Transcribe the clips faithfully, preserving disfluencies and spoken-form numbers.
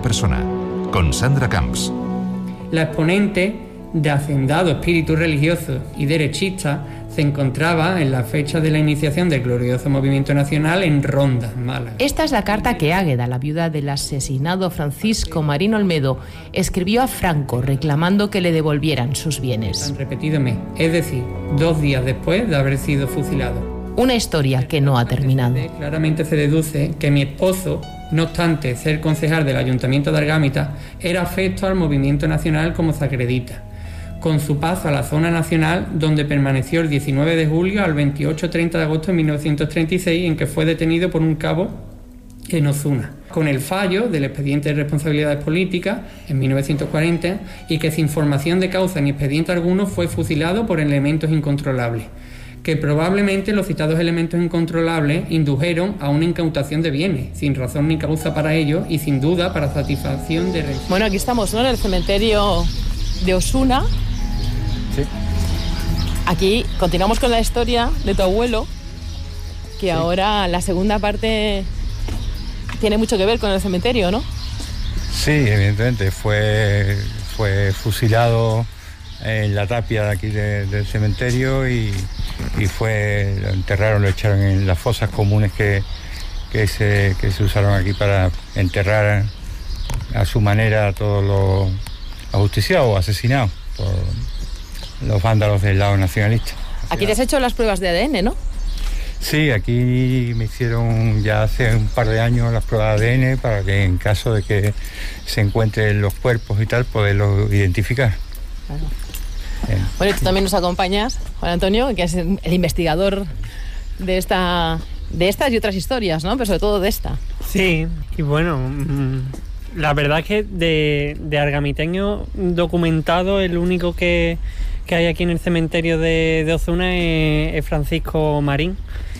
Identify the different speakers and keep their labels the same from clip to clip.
Speaker 1: persona, con Sandra Camps.
Speaker 2: La exponente de hacendado espíritu religioso y derechista se encontraba en la fecha de la iniciación del glorioso movimiento nacional en Ronda, Málaga.
Speaker 3: Esta es la carta que Águeda, la viuda del asesinado Francisco Marín Olmedo, escribió a Franco reclamando que le devolvieran sus bienes.
Speaker 2: Han repetido mes, es decir, dos días después de haber sido fusilado.
Speaker 3: Una historia que no ha terminado.
Speaker 2: Claramente se deduce que mi esposo, no obstante ser concejal del Ayuntamiento de Argámita, era afecto al movimiento nacional como se acredita, con su paso a la zona nacional, donde permaneció el diecinueve de julio al veintiocho treinta de agosto de mil novecientos treinta y seis, en que fue detenido por un cabo en Ozuna, con el fallo del expediente de responsabilidades políticas en mil novecientos cuarenta, y que sin información de causa ni expediente alguno fue fusilado por elementos incontrolables, que probablemente los citados elementos incontrolables indujeron a una incautación de bienes, sin razón ni causa para ello y sin duda para satisfacción de...
Speaker 4: Bueno, aquí estamos, ¿no?, en el cementerio de Osuna.
Speaker 5: Sí.
Speaker 4: Aquí continuamos con la historia de tu abuelo, que sí. Ahora la segunda parte tiene mucho que ver con el cementerio, ¿no?
Speaker 5: Sí, evidentemente, fue, fue fusilado en la tapia de aquí de, del cementerio y, y fue, lo enterraron, lo echaron en las fosas comunes que, que, se, que se usaron aquí para enterrar a su manera a todos los ajusticiados o asesinados por los vándalos del lado nacionalista.
Speaker 4: Aquí te has hecho las pruebas de A D N, ¿no?
Speaker 5: Sí, aquí me hicieron ya hace un par de años las pruebas de A D N para que en caso de que se encuentren los cuerpos y tal, poderlos identificar.
Speaker 4: Claro. Bien. Bueno, y tú también nos acompañas, Juan Antonio, que es el investigador de esta, de estas y otras historias, ¿no? Pero sobre todo de esta.
Speaker 2: Sí, y bueno, la verdad es que de, de argamiteño documentado, el único que, que hay aquí en el cementerio de, de Ozuna es, es Francisco Marín.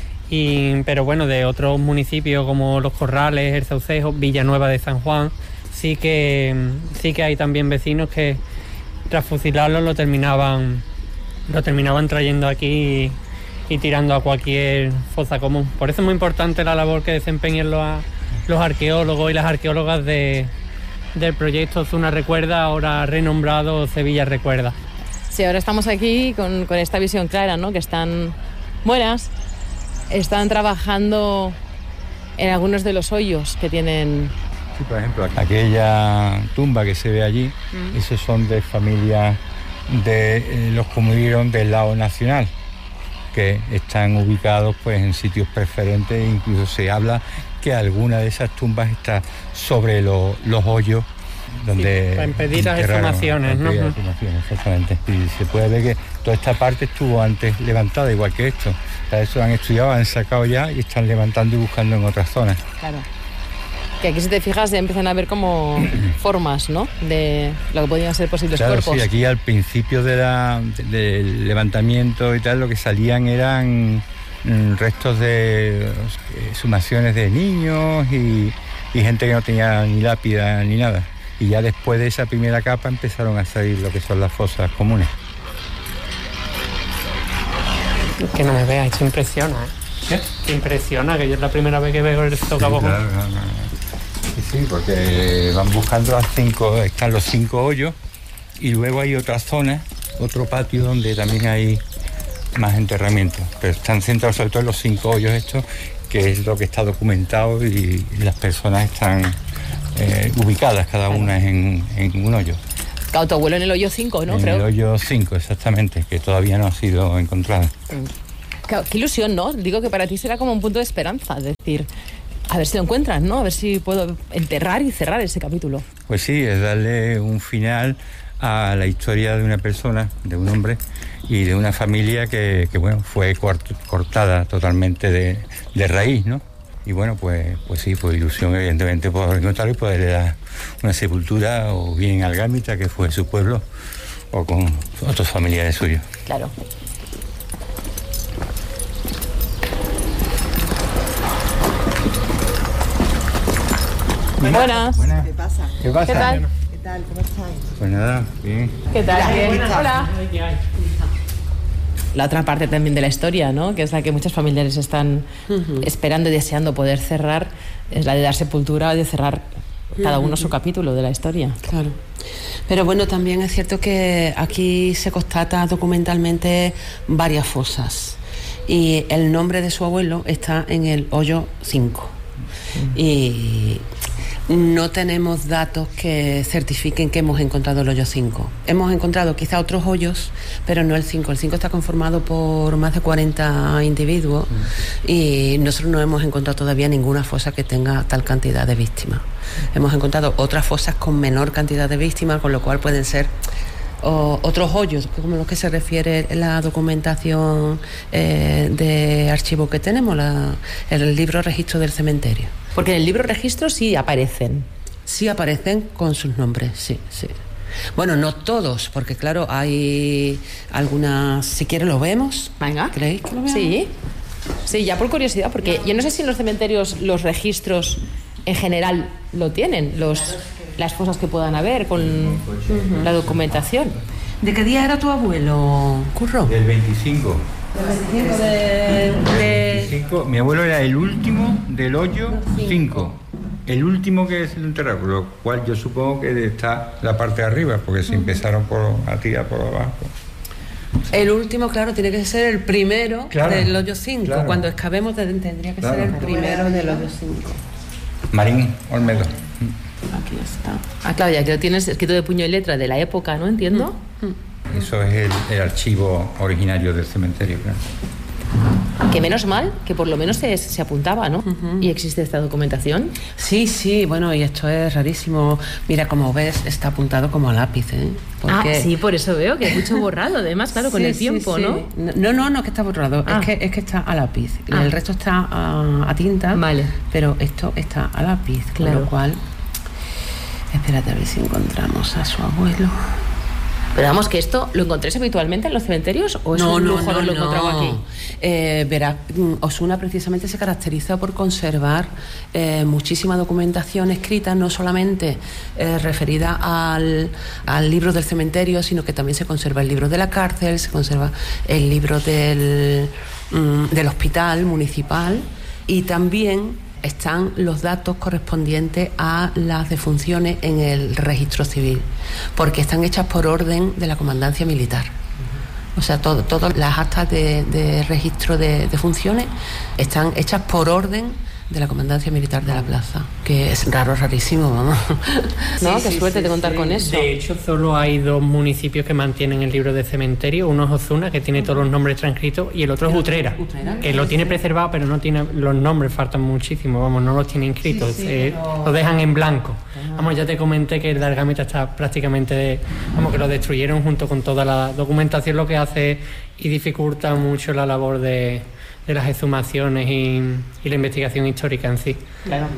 Speaker 2: Y, pero bueno, de otros municipios como Los Corrales, El Saucejo, Villanueva de San Juan, sí que, sí que hay también vecinos que tras fusilarlo lo terminaban lo terminaban trayendo aquí y, y tirando a cualquier fosa común. Por eso es muy importante la labor que desempeñan los, los arqueólogos y las arqueólogas de, del proyecto Ozuna Recuerda, ahora renombrado Sevilla Recuerda.
Speaker 4: Sí, ahora estamos aquí con, con esta visión clara, ¿no? Que están buenas, están trabajando en algunos de los hoyos que tienen.
Speaker 5: Sí, por ejemplo, aquella tumba que se ve allí, mm. esos son de familias de eh, los que murieron del lado nacional, que están ubicados pues en sitios preferentes, e incluso se habla que alguna de esas tumbas está sobre lo, los hoyos donde...
Speaker 2: Sí, para impedir las exhumaciones, ¿no?
Speaker 5: Las exhumaciones, exactamente. Y se puede ver que toda esta parte estuvo antes levantada, igual que esto. Para eso han estudiado, han sacado ya y están levantando y buscando en otras zonas.
Speaker 4: Claro. Que aquí, si te fijas, ya empiezan a ver como formas, ¿no?, de lo que podían ser posibles
Speaker 5: claro,
Speaker 4: cuerpos.
Speaker 5: Sí, aquí al principio de la, de, del levantamiento y tal, lo que salían eran mm, restos de exhumaciones de niños y, y gente que no tenía ni lápida ni nada. Y ya después de esa primera capa empezaron a salir lo que son las fosas comunes.
Speaker 2: Que no me veas, esto impresiona, ¿eh? ¿Qué? Que impresiona, que yo es la primera vez que veo el socavón. Sí, claro, no, no.
Speaker 5: Sí, sí, porque van buscando las cinco, están los cinco hoyos y luego hay otra zona, otro patio donde también hay más enterramientos, pero están centrados sobre todo en los cinco hoyos estos, que es lo que está documentado y las personas están eh, ubicadas cada una en, en un hoyo.
Speaker 4: Claro, tu abuelo en el hoyo cinco, ¿no?
Speaker 5: En
Speaker 4: Creo.
Speaker 5: el hoyo cinco, exactamente, que todavía no ha sido encontrada.
Speaker 4: Claro, qué ilusión, ¿no? Digo que para ti será como un punto de esperanza, es decir, a ver si lo encuentran, ¿no? A ver si puedo enterrar y cerrar ese capítulo.
Speaker 5: Pues sí, es darle un final a la historia de una persona, de un hombre y de una familia que, que bueno, fue cortada totalmente de, de raíz, ¿no? Y bueno, pues, pues sí, pues ilusión evidentemente por encontrarlo y poderle dar una sepultura o bien en Argámita, que fue su pueblo, o con otros familiares suyos.
Speaker 4: Claro. Buenas.
Speaker 5: Buenas.
Speaker 6: ¿Qué pasa?
Speaker 5: ¿Qué pasa?
Speaker 4: ¿Qué tal?
Speaker 6: ¿Qué tal? ¿Cómo estáis?
Speaker 5: Pues nada, bien.
Speaker 4: ¿Qué tal? Bien. Hola.
Speaker 2: Hola.
Speaker 4: La otra parte también de la historia, ¿no?, que es la que muchos familiares están uh-huh. esperando y deseando poder cerrar, es la de dar sepultura, de cerrar cada uno su capítulo de la historia.
Speaker 6: Claro. Pero bueno, también es cierto que aquí se constata documentalmente varias fosas y el nombre de su abuelo está en el hoyo cinco. Mm. Y no tenemos datos que certifiquen que hemos encontrado el hoyo cinco. Hemos encontrado quizá otros hoyos, pero no el cinco. El cinco está conformado por más de cuarenta individuos mm. y nosotros no hemos encontrado todavía ninguna fosa que tenga tal cantidad de víctimas. Mm. Hemos encontrado otras fosas con menor cantidad de víctimas, con lo cual pueden ser o otros hoyos, como los que se refiere la documentación eh, de archivo que tenemos, la, el libro registro del cementerio.
Speaker 4: Porque en el libro registro sí aparecen.
Speaker 6: Sí aparecen con sus nombres, sí, sí. Bueno, no todos, porque claro, hay algunas, si quieres lo vemos.
Speaker 4: Venga.
Speaker 6: ¿Creéis que lo veamos?
Speaker 4: Sí. Sí, ya por curiosidad, porque yo no sé si en los cementerios los registros en general lo tienen, los, las fosas que puedan haber con uh-huh. la documentación.
Speaker 6: ¿De qué día era tu abuelo, Curro?
Speaker 5: Del veinticinco.
Speaker 6: Del veinticinco de... de...
Speaker 5: veinticinco. Mi abuelo era el último del hoyo cinco. El último que se lo enterró, por lo cual yo supongo que está la parte de arriba, porque se uh-huh. empezaron por, a tirar por abajo.
Speaker 6: El último, claro, tiene que ser el primero
Speaker 5: claro,
Speaker 6: del hoyo cinco. Claro. Cuando excavemos tendría que claro. ser el primero del hoyo cinco.
Speaker 5: Marín Olmedo.
Speaker 6: Aquí está.
Speaker 4: Ah, claro, ya que lo tienes escrito de puño y letra de la época, ¿no? Entiendo.
Speaker 6: Mm.
Speaker 5: Eso es el, el archivo originario del cementerio, claro.
Speaker 4: Que menos mal que por lo menos se, se apuntaba, ¿no? Uh-huh. Y existe esta documentación.
Speaker 6: Sí, sí, bueno, y esto es rarísimo. Mira, como ves, está apuntado como a lápiz, ¿eh?
Speaker 4: Porque... Ah, sí, por eso veo que hay mucho borrado, además, claro, con sí, el tiempo,
Speaker 6: sí, sí.
Speaker 4: ¿no?
Speaker 6: No, no, no, que está borrado, ah. es, que, es que está a lápiz. Ah. El resto está a, a tinta,
Speaker 4: vale.
Speaker 6: Pero esto está a lápiz, claro. Con lo cual... Espérate a ver si encontramos a su abuelo.
Speaker 4: Pero vamos, que esto lo encontréis habitualmente en los cementerios o es
Speaker 6: no,
Speaker 4: un
Speaker 6: no,
Speaker 4: lujo
Speaker 6: no,
Speaker 4: lo
Speaker 6: no.
Speaker 4: encontrado aquí.
Speaker 6: Eh, verá, Osuna precisamente se caracteriza por conservar eh, muchísima documentación escrita, no solamente eh, referida al, al libro del cementerio, sino que también se conserva el libro de la cárcel, se conserva el libro del, mm, del hospital municipal y también están los datos correspondientes a las defunciones en el registro civil, porque están hechas por orden de la comandancia militar. O sea, todo, todas las actas de, de registro de, de funciones están hechas por orden de la comandancia militar de la plaza, que es raro, rarísimo, vamos.
Speaker 4: No,
Speaker 6: sí,
Speaker 4: qué
Speaker 6: sí,
Speaker 4: suerte
Speaker 6: sí,
Speaker 4: de contar
Speaker 6: sí.
Speaker 4: con eso.
Speaker 2: De hecho, solo hay dos municipios que mantienen el libro de cementerio. Uno es Ozuna, que tiene todos los nombres transcritos, y el otro es Utrera, Utrera que lo tiene preservado, pero no tiene los nombres, faltan muchísimo, vamos, no los tiene inscritos, sí, sí, eh, pero... lo dejan en blanco. Vamos, ya te comenté que el de Argamita está prácticamente, vamos, que lo destruyeron junto con toda la documentación, lo que hace y dificulta mucho la labor de... de las exhumaciones y, y la investigación histórica en sí.
Speaker 6: Claro.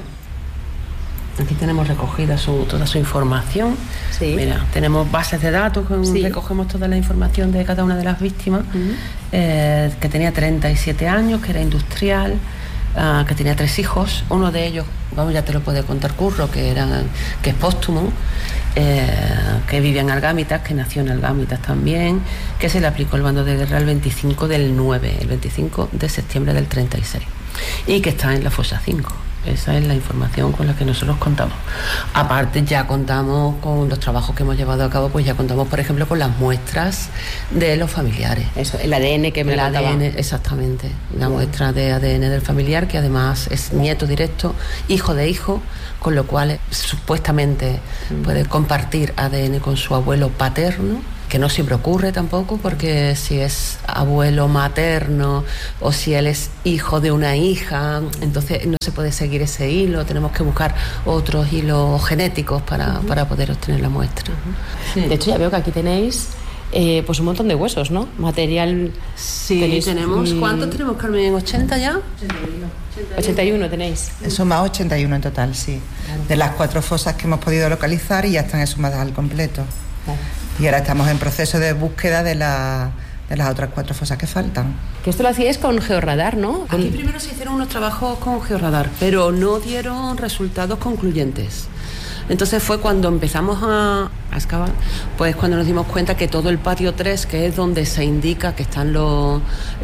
Speaker 6: Aquí tenemos recogida su, toda su información. Sí. Mira, tenemos bases de datos, con, sí. recogemos toda la información de cada una de las víctimas, uh-huh. eh, que tenía treinta y siete años, que era industrial, uh, que tenía tres hijos, uno de ellos, vamos, ya te lo puede contar Curro, que, era, que es póstumo, eh, que vivía en Algámitas, que nació en Algámitas también, que se le aplicó el bando de guerra el veinticinco del nueve, el veinticinco de septiembre del treinta y seis, y que está en la fosa cinco. Esa es la información con la que nosotros contamos. Aparte, ya contamos con los trabajos que hemos llevado a cabo, pues ya contamos, por ejemplo, con las muestras de los familiares.
Speaker 4: Eso, el A D N que me
Speaker 6: el A D N, exactamente. La bueno. muestra de A D N del familiar, que además es nieto directo, hijo de hijo, con lo cual supuestamente mm. puede compartir A D N con su abuelo paterno, que no siempre ocurre tampoco, porque si es abuelo materno o si él es hijo de una hija, entonces no se puede seguir ese hilo, tenemos que buscar otros hilos genéticos para, uh-huh. para poder obtener la muestra.
Speaker 4: Uh-huh. Sí. De hecho, ya veo que aquí tenéis eh, pues un montón de huesos, ¿no? Material...
Speaker 6: Sí, tenéis, tenemos... Mm... ¿Cuántos tenemos, Carmen? ¿ochenta ya?
Speaker 4: ochenta y uno tenéis.
Speaker 7: Suma ochenta y uno en total, sí. Claro. De las cuatro fosas que hemos podido localizar y ya están sumadas al completo. Claro. Y ahora estamos en proceso de búsqueda de, la, de las otras cuatro fosas que faltan.
Speaker 4: Que esto lo hacíais con georradar, ¿no?
Speaker 6: Aquí primero se hicieron unos trabajos con georradar, pero no dieron resultados concluyentes. Entonces fue cuando empezamos a, a excavar, pues cuando nos dimos cuenta que todo el patio tres, que es donde se indica que están los,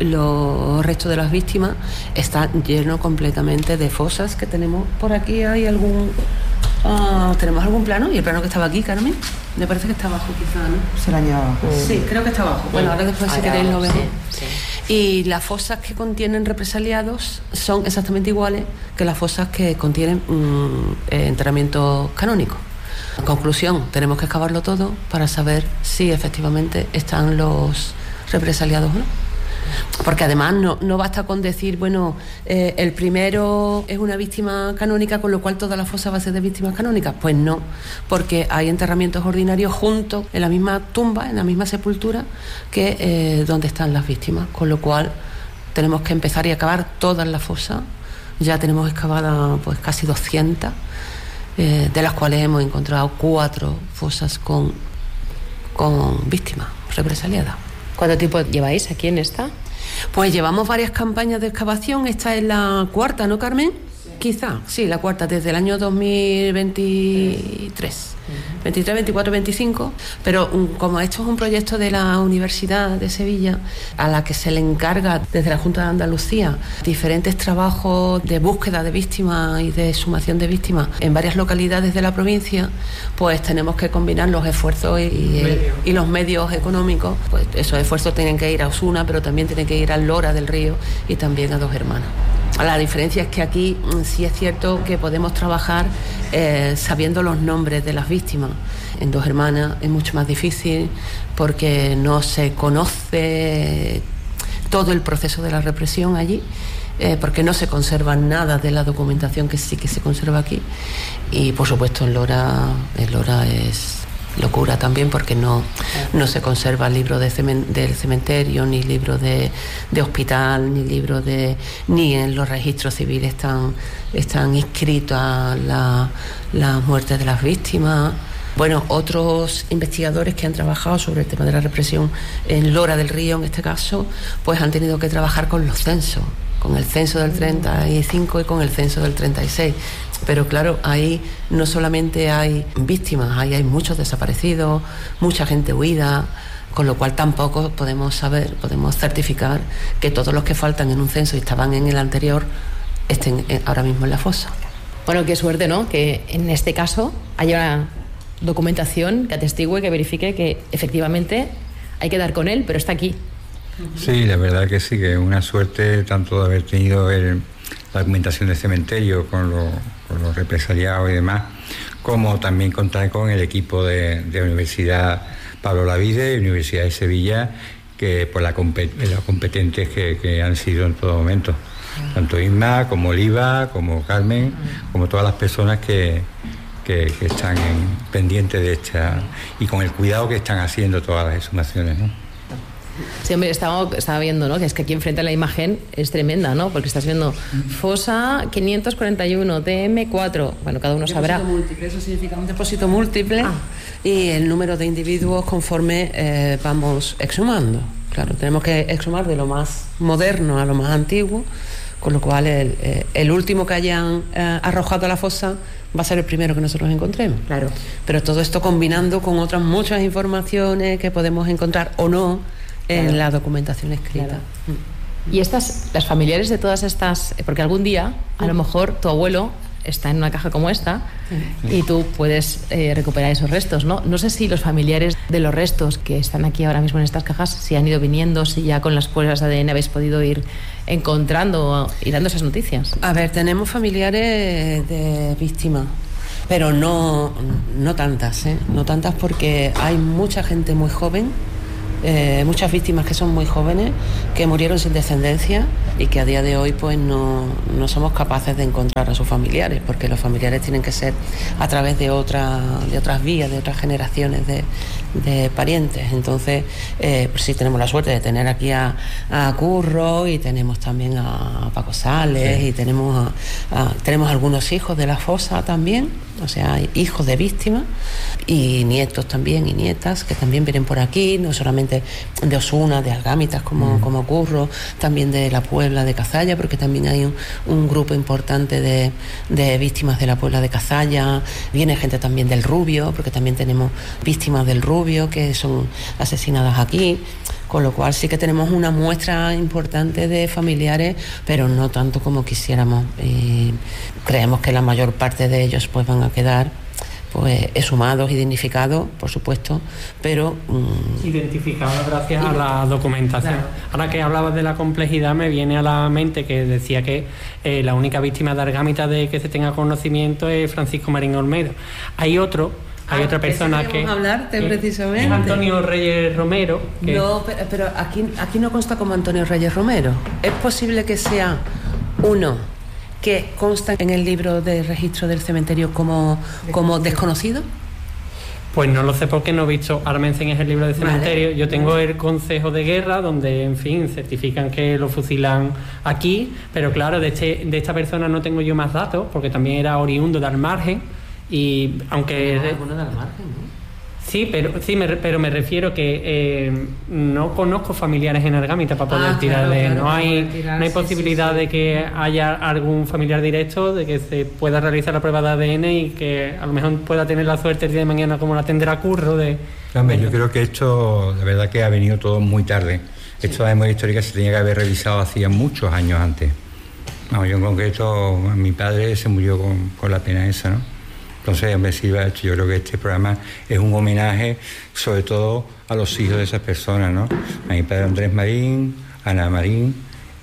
Speaker 6: los restos de las víctimas, está lleno completamente de fosas que tenemos por aquí. Hay algún... Uh, ¿Tenemos algún plano? ¿Y el plano que estaba aquí, Carmen? Me parece que está abajo quizá, ¿no?
Speaker 7: Se lo añado abajo.
Speaker 6: Sí, creo que está abajo. Bueno, ahora después si queréis lo vemos.
Speaker 4: Sí, sí.
Speaker 6: Y las fosas que contienen represaliados son exactamente iguales que las fosas que contienen mmm, enterramientos canónicos. En conclusión, tenemos que excavarlo todo para saber si efectivamente están los represaliados o no. Porque además no, no basta con decir, bueno, eh, el primero es una víctima canónica, con lo cual toda la fosa va a ser de víctimas canónicas. Pues no, porque hay enterramientos ordinarios juntos en la misma tumba, en la misma sepultura, que eh, donde están las víctimas. Con lo cual tenemos que empezar y acabar todas las fosas. Ya tenemos excavadas pues casi doscientas, eh, de las cuales hemos encontrado cuatro fosas con, con víctimas represaliadas.
Speaker 4: ¿Cuánto tiempo lleváis aquí en esta?
Speaker 6: Pues llevamos varias campañas de excavación. Esta es la cuarta, ¿no, Carmen? Sí. Quizá, sí, la cuarta, desde el año dos mil veintitrés. veintitrés, veinticuatro, veinticinco, pero um, como esto es un proyecto de la Universidad de Sevilla, a la que se le encarga desde la Junta de Andalucía diferentes trabajos de búsqueda de víctimas y de sumación de víctimas en varias localidades de la provincia, pues tenemos que combinar los esfuerzos y, y, y los medios económicos. Pues esos esfuerzos tienen que ir a Osuna, pero también tienen que ir a Lora del Río y también a Dos Hermanas. La diferencia es que aquí sí es cierto que podemos trabajar eh, sabiendo los nombres de las víctimas. En Dos Hermanas es mucho más difícil porque no se conoce todo el proceso de la represión allí, eh, porque no se conserva nada de la documentación que sí que se conserva aquí. Y por supuesto en Lora, en Lora es locura también, porque no, no se conserva libro de cemen, del cementerio, ni libro de, de hospital, ni libro de ni en los registros civiles están, están inscritos las la muertes de las víctimas. Bueno, otros investigadores que han trabajado sobre el tema de la represión en Lora del Río, en este caso, pues han tenido que trabajar con los censos, con el censo del treinta y cinco y con el censo del treinta y seis. Pero claro, ahí no solamente hay víctimas, ahí hay muchos desaparecidos, mucha gente huida, con lo cual tampoco podemos saber, podemos certificar que todos los que faltan en un censo y estaban en el anterior estén ahora mismo en la fosa.
Speaker 4: Bueno, qué suerte, ¿no? Que en este caso haya una documentación que atestigue, que verifique que efectivamente hay que dar con él, pero está aquí.
Speaker 5: Sí, la verdad que sí, que es una suerte tanto de haber tenido el, la documentación del cementerio con, lo, con los represaliados y demás, como también contar con el equipo de, de la Universidad Pablo Lavide y Universidad de Sevilla, que por la, los competentes que, que han sido en todo momento, tanto Isma como Oliva, como Carmen, como todas las personas que, que, que están en, pendientes de esta, y con el cuidado que están haciendo todas las exhumaciones, ¿no?
Speaker 4: Sí, hombre, estaba, estaba viendo, ¿no? Que es que aquí enfrente la imagen es tremenda, ¿no? Porque estás viendo fosa quinientos cuarenta y uno, D M cuatro, bueno, cada uno sabrá.
Speaker 6: Depósito múltiple, eso significa un depósito múltiple, ah. Y el número de individuos conforme eh, vamos exhumando. Claro, tenemos que exhumar de lo más moderno a lo más antiguo, con lo cual el, eh, el último que hayan eh, arrojado a la fosa va a ser el primero que nosotros encontremos.
Speaker 4: Claro.
Speaker 6: Pero todo esto combinando con otras muchas informaciones que podemos encontrar o no en claro. la documentación escrita.
Speaker 4: Claro. Y estas, las familiares de todas estas, porque algún día a lo mejor tu abuelo está en una caja como esta y tú puedes eh, recuperar esos restos, ¿no? No sé si los familiares de los restos que están aquí ahora mismo en estas cajas, si han ido viniendo, si ya con las pruebas de A D N habéis podido ir encontrando y dando esas noticias.
Speaker 6: A ver, tenemos familiares de víctimas, pero no, no tantas, ¿eh? No tantas porque hay mucha gente muy joven, Eh, muchas víctimas que son muy jóvenes, que murieron sin descendencia y que a día de hoy pues no, no somos capaces de encontrar a sus familiares, porque los familiares tienen que ser a través de, otra, de otras vías, de otras generaciones de, de parientes. Entonces, eh, pues sí tenemos la suerte de tener aquí a, a Curro y tenemos también a Paco Sales, sí. y tenemos, a, a, tenemos algunos hijos de la fosa también, o sea, hijos de víctimas y nietos también y nietas que también vienen por aquí, no solamente de Osuna, de Algámitas como, mm. como Curro, también de La Puebla, Puebla de Cazalla, porque también hay un, un grupo importante de, de víctimas de la Puebla de Cazalla. Viene gente también del Rubio, porque también tenemos víctimas del Rubio que son asesinadas aquí. Con lo cual sí que tenemos una muestra importante de familiares, pero no tanto como quisiéramos. Y creemos que la mayor parte de ellos pues van a quedar pues exhumados, identificados, por supuesto, pero... Mmm...
Speaker 2: Identificados gracias a la documentación. Claro. Ahora que hablabas de la complejidad, me viene a la mente que decía que eh, la única víctima de argámita de que se tenga conocimiento es Francisco Marín Olmedo. Hay otro... Hay ah, otra persona que,
Speaker 6: hablarte,
Speaker 2: que
Speaker 6: precisamente.
Speaker 2: Es Antonio Reyes Romero.
Speaker 6: Que... No, pero, pero aquí, aquí no consta como Antonio Reyes Romero. ¿Es posible que sea uno que consta en el libro de registro del cementerio como, como desconocido?
Speaker 2: Pues no lo sé porque no he visto. Armensen es el libro del cementerio. Vale. Yo tengo el Consejo de Guerra, donde, en fin, certifican que lo fusilan aquí. Pero claro, de, este, de esta persona no tengo yo más datos, porque también era oriundo de Almargen. Y aunque
Speaker 6: no, alguno del margen, ¿no?
Speaker 2: Sí, pero sí, me, pero me refiero que eh, no conozco familiares en Argámita para poder ah, tirarle. Claro, claro, no hay, tirar, no hay sí, posibilidad sí, sí. de que haya algún familiar directo, de que se pueda realizar la prueba de A D N y que a lo mejor pueda tener la suerte el día de mañana, como la tendrá Curro. De,
Speaker 5: Hombre, yo creo que esto, la verdad, que ha venido todo muy tarde. Sí. Esto de la memoria histórica se tenía que haber revisado hacía muchos años antes. No, yo en concreto, mi padre se murió con, con la pena esa, ¿no? Entonces, me sirve, yo creo que este programa es un homenaje sobre todo a los hijos de esas personas, ¿no? A mi padre Andrés Marín, Ana Marín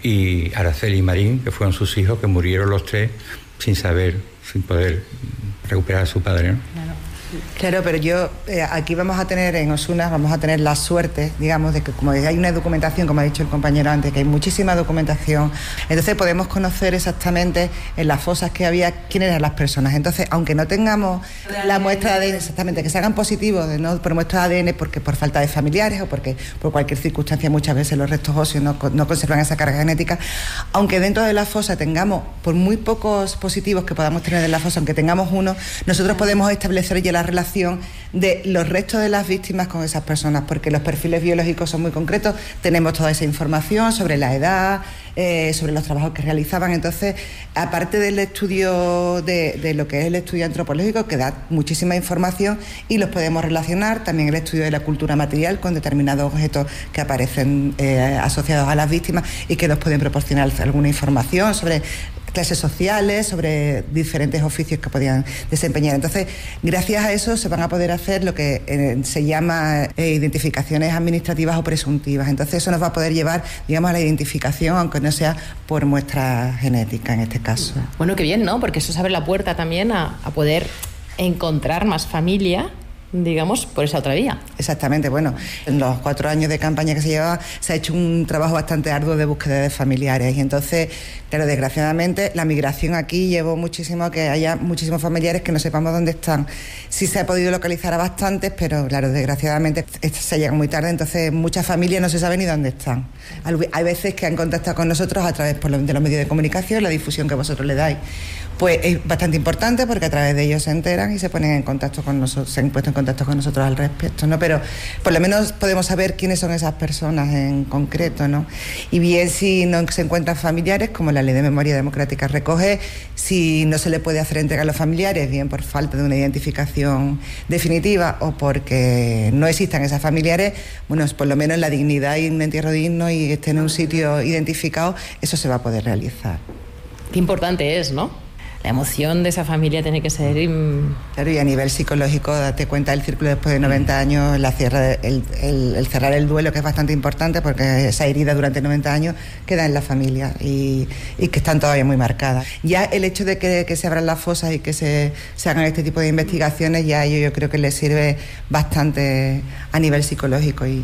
Speaker 5: y Araceli Marín, que fueron sus hijos, que murieron los tres sin saber, sin poder recuperar a su padre, ¿no?
Speaker 7: Claro. Claro, pero yo eh, aquí vamos a tener en Osuna, vamos a tener la suerte, digamos, de que como hay una documentación, como ha dicho el compañero antes, que hay muchísima documentación, entonces podemos conocer exactamente en las fosas que había quiénes eran las personas. Entonces, aunque no tengamos la muestra de A D N, exactamente, que se hagan positivos de no por muestra de A D N porque por falta de familiares o porque por cualquier circunstancia muchas veces los restos óseos no, no conservan esa carga genética, aunque dentro de la fosa tengamos, por muy pocos positivos que podamos tener en la fosa, aunque tengamos uno, nosotros podemos establecer ya la relación de los restos de las víctimas con esas personas, porque los perfiles biológicos son muy concretos, tenemos toda esa información sobre la edad, eh, sobre los trabajos que realizaban. Entonces, aparte del estudio de, de lo que es el estudio antropológico, que da muchísima información y los podemos relacionar, también el estudio de la cultura material con determinados objetos que aparecen eh, asociados a las víctimas y que nos pueden proporcionar alguna información sobre clases sociales, sobre diferentes oficios que podían desempeñar. Entonces, gracias a eso se van a poder hacer lo que eh, se llama eh, identificaciones administrativas o presuntivas. Entonces, eso nos va a poder llevar, digamos, a la identificación, aunque no sea por muestra genética en este caso.
Speaker 4: Bueno, qué bien, ¿no? Porque eso se abre la puerta también a, a poder encontrar más familia, digamos, por esa otra vía.
Speaker 7: Exactamente, bueno, en los cuatro años de campaña que se llevaba se ha hecho un trabajo bastante arduo de búsqueda de familiares y entonces, claro, desgraciadamente la migración aquí llevó muchísimo a que haya muchísimos familiares que no sepamos dónde están. Sí se ha podido localizar a bastantes, pero claro, desgraciadamente se llega muy tarde, entonces muchas familias no se saben ni dónde están. Hay veces que han contactado con nosotros a través de los medios de comunicación, la difusión que vosotros le dais, pues es bastante importante porque a través de ellos se enteran y se ponen en contacto con nosotros, se han puesto en contacto con nosotros al respecto, ¿no? Pero por lo menos podemos saber quiénes son esas personas en concreto, ¿no? Y bien si no se encuentran familiares, como la Ley de Memoria Democrática recoge, si no se le puede hacer entrega a los familiares, bien por falta de una identificación definitiva o porque no existan esas familiares, bueno, por lo menos la dignidad y un entierro digno y estén en un sitio identificado, eso se va a poder realizar.
Speaker 4: Qué importante es, ¿no? La emoción de esa familia tiene que ser...
Speaker 7: Claro, y a nivel psicológico, date cuenta del círculo después de noventa años, la cierra, el, el, el cerrar el duelo, que es bastante importante porque esa herida durante noventa años queda en la familia y, y que están todavía muy marcadas. Ya el hecho de que, que se abran las fosas y que se, se hagan este tipo de investigaciones, ya yo, yo creo que les sirve bastante a nivel psicológico. Y,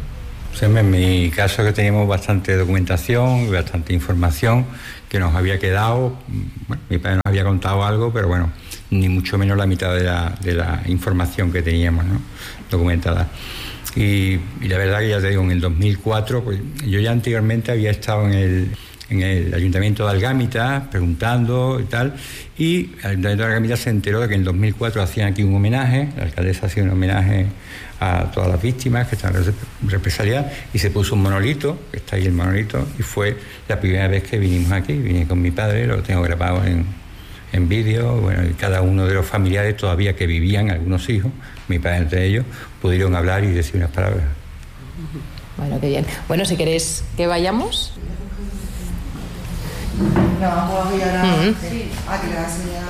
Speaker 5: sí, en mi caso que teníamos bastante documentación y bastante información que nos había quedado, bueno, mi padre nos había contado algo, pero bueno, ni mucho menos la mitad de la, de la información que teníamos, ¿no?, documentada. Y, y la verdad que ya te digo, en el dos mil cuatro, pues yo ya anteriormente había estado en el, en el Ayuntamiento de Algámita, preguntando y tal, y el Ayuntamiento de Algámita se enteró de que en el dos mil cuatro hacían aquí un homenaje, la alcaldesa hacía un homenaje a todas las víctimas que están represaliadas, y se puso un monolito, que está ahí el monolito, y fue la primera vez que vinimos aquí. Vine con mi padre, lo tengo grabado en, en vídeo, bueno, y cada uno de los familiares todavía que vivían, algunos hijos, mi padre entre ellos, pudieron hablar y decir unas palabras.
Speaker 4: Bueno, qué bien. Bueno, si queréis que vayamos.
Speaker 7: No, vamos a ir ahora.
Speaker 4: Mm-hmm.
Speaker 7: Sí. Ah, que le va a enseñar.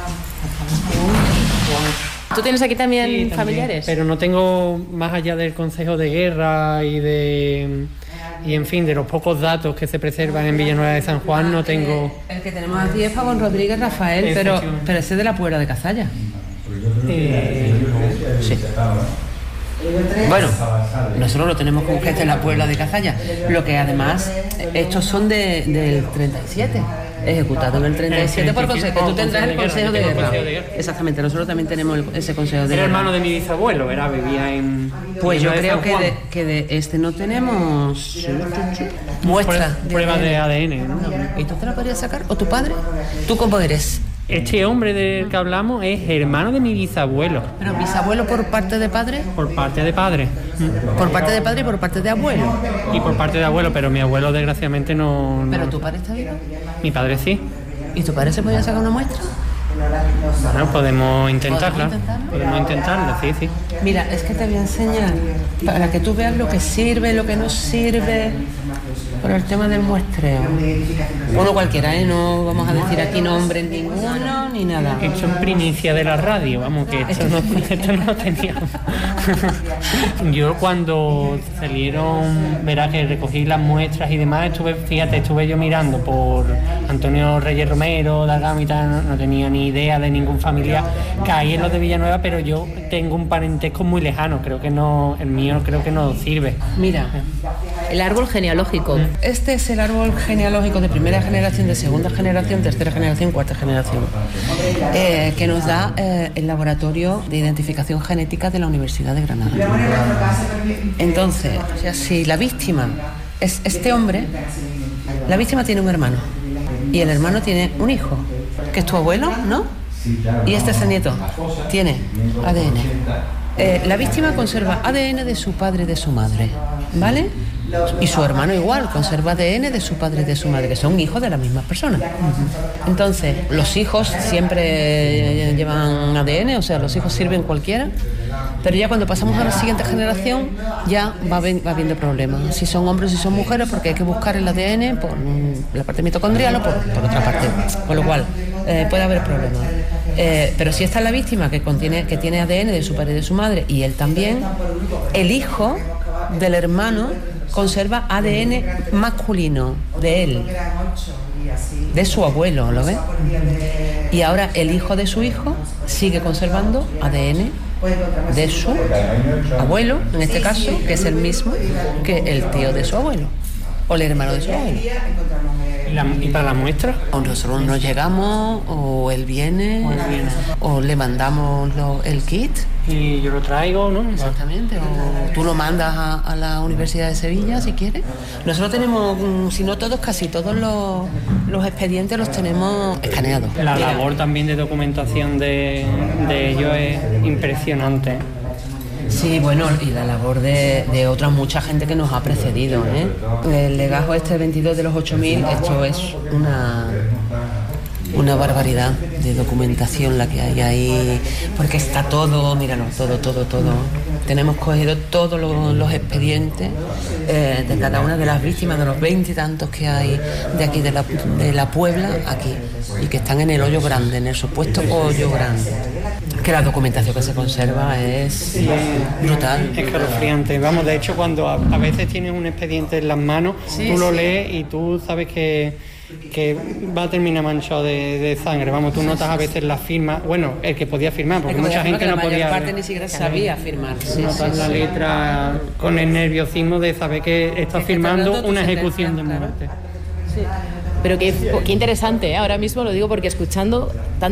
Speaker 4: ¿Tú tienes aquí también,
Speaker 2: Sí, también,
Speaker 4: familiares?
Speaker 2: pero no tengo, más allá del Consejo de Guerra y de y en fin, de los pocos datos que se preservan en Villanueva de San Juan, no tengo.
Speaker 6: El que tenemos aquí es Pavón Rodríguez Rafael, pero, pero ese es de la Puebla de Cazalla.
Speaker 2: Eh,
Speaker 6: Sí. Bueno, nosotros lo tenemos con que es de la Puebla de Cazalla. Lo que además, estos son de, del treinta y siete. Ejecutado en el treinta y siete por consejo. Que tú tendrás el consejo de guerra. Exactamente, nosotros también tenemos el- ese consejo de
Speaker 2: Era
Speaker 6: guerra.
Speaker 2: hermano de mi bisabuelo, era, vivía en.
Speaker 6: Pues yo
Speaker 2: Villanueva de
Speaker 6: creo
Speaker 2: San
Speaker 6: que
Speaker 2: Juan.
Speaker 6: de, que de este no tenemos muestras.
Speaker 2: Prue- Pruebas de A D N, ¿no?
Speaker 6: ¿Y tú te la podrías sacar? ¿O tu padre? ¿Tú cómo eres?
Speaker 2: Este hombre del que hablamos es hermano de mi bisabuelo,
Speaker 6: ¿Pero bisabuelo por parte de padre?
Speaker 2: por parte de padre.
Speaker 6: Por parte de padre y por parte de abuelo.
Speaker 2: Y por parte de abuelo, pero mi abuelo desgraciadamente no. no-
Speaker 6: ¿Pero tu padre está vivo?
Speaker 2: Mi padre sí.
Speaker 6: ¿Y tu padre se podía sacar una muestra?
Speaker 2: Bueno, podemos intentarla.
Speaker 6: ¿Podemos intentarlo?
Speaker 2: Podemos intentarlo, sí, sí.
Speaker 6: Mira, es que te voy a enseñar para que tú veas lo que sirve, lo que no sirve por el tema del muestreo. Uno cualquiera, ¿eh? No vamos a decir aquí nombres ninguno ni nada.
Speaker 2: Hecho en primicia de la radio, vamos, que esto no, esto no lo teníamos. Yo cuando salieron, verás que recogí las muestras y demás, estuve, fíjate, estuve yo mirando por Antonio Reyes Romero, de Algámita, no, no tenía ni idea de ningún familiar, caí en los de Villanueva, pero yo tengo un parentesco muy lejano, creo que no, el mío creo que no sirve.
Speaker 6: Mira,
Speaker 4: El árbol genealógico.
Speaker 6: este es el árbol genealógico de primera generación, de segunda generación, tercera generación, cuarta generación, eh, que nos da eh, el Laboratorio de Identificación Genética de la Universidad de Granada. Entonces, o sea, si la víctima es este hombre, la víctima tiene un hermano y el hermano tiene un hijo, que es tu abuelo, ¿no? Y este es el nieto, tiene A D N. Eh, la víctima conserva A D N de su padre y de su madre, ¿vale? Y su hermano igual, conserva A D N de su padre y de su madre, que son hijos de la misma persona. Entonces, los hijos siempre llevan A D N, o sea, los hijos sirven cualquiera, pero ya cuando pasamos a la siguiente generación, ya va, ven- va habiendo problemas. Si son hombres y si son mujeres, porque hay que buscar el A D N por mm, la parte mitocondrial o por, por otra parte. Con lo cual, eh, puede haber problemas. Eh, pero si está la víctima que, contiene, que tiene A D N de su padre y de su madre, y él también, el hijo del hermano conserva A D N masculino de él, de su abuelo, ¿lo ves? Y ahora el hijo de su hijo sigue conservando A D N de su abuelo, en este caso, que es el mismo que el tío de su abuelo, o el hermano de su abuelo.
Speaker 2: ¿Y, la- y para la muestra?
Speaker 6: O nosotros nos llegamos, o él viene, o le mandamos lo- el kit.
Speaker 2: Y yo lo traigo, ¿no?
Speaker 6: Exactamente, o tú lo mandas a, a la Universidad de Sevilla si quieres. Nosotros tenemos, mm, si no todos, casi todos los, los expedientes los tenemos escaneados.
Speaker 2: La
Speaker 6: Mira,
Speaker 2: labor también de documentación de, de ellos es impresionante.
Speaker 6: Sí, bueno, y la labor de, de otra mucha gente que nos ha precedido, ¿eh? El legajo este veintidós de los ocho mil, esto es una... Una barbaridad de documentación la que hay ahí, porque está todo, míralo, todo, todo, todo. Tenemos cogido todos los, los expedientes eh, de cada una de las víctimas, de los veintitantos que hay de aquí, de la, de la Puebla, aquí, y que están en el hoyo grande, en el supuesto hoyo grande. Que la documentación que se conserva es brutal.
Speaker 2: Es escalofriante. Vamos, de hecho, cuando a, a veces tienes un expediente en las manos,
Speaker 6: Sí,
Speaker 2: tú lo
Speaker 6: sí.
Speaker 2: lees y tú sabes que, que va a terminar manchado de, de sangre. Vamos, tú notas a veces la firma, bueno, el que podía firmar, porque
Speaker 6: Es que
Speaker 2: mucha
Speaker 6: me
Speaker 2: gente
Speaker 6: imagino
Speaker 2: no
Speaker 6: que la
Speaker 2: podía.
Speaker 6: mayor parte ni siquiera sabía firmar. Sí,
Speaker 2: notas
Speaker 6: sí,
Speaker 2: la
Speaker 6: sí.
Speaker 2: letra con el nerviosismo de saber que está
Speaker 6: que
Speaker 2: firmando
Speaker 6: tardando tu
Speaker 2: una
Speaker 6: sentencia,
Speaker 2: ejecución de
Speaker 6: claro.
Speaker 2: muerte.
Speaker 4: Pero qué, qué interesante, ¿eh? Ahora mismo lo digo porque escuchando